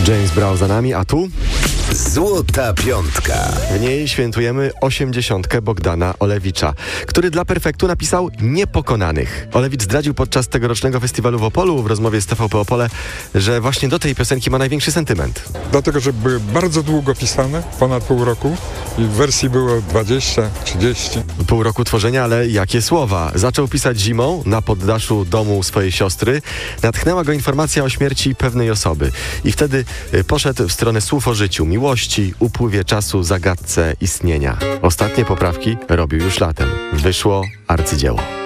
James Brown za nami, a tu? Złota Piątka. W niej świętujemy 80. Bogdana Olewicza, który dla Perfektu napisał Niepokonanych. Olewicz zdradził podczas tegorocznego festiwalu w Opolu w rozmowie z TVP Opole, że właśnie do tej piosenki ma największy sentyment. Dlatego, że były bardzo długo pisane, ponad pół roku i w wersji było 20, 30. Pół roku tworzenia, ale jakie słowa. Zaczął pisać zimą na poddaszu domu swojej siostry. Natchnęła go informacja o śmierci pewnej osoby. I wtedy poszedł w stronę słów o życiu, miłości, upływie czasu, zagadce istnienia. Ostatnie poprawki robił już latem. Wyszło arcydzieło.